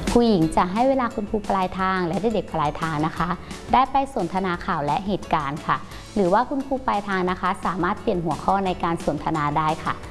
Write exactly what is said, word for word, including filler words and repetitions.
ครูหญิงจะให้เวลาคุณครูปลายทางและเด็กๆปลายทางนะคะได้ไปสนทนาข่าวและเหตุการณ์ค่ะหรือว่าคุณครูปลายทางนะคะสามารถเปลี่ยนหัวข้อในการสนทนาได้ค่ะ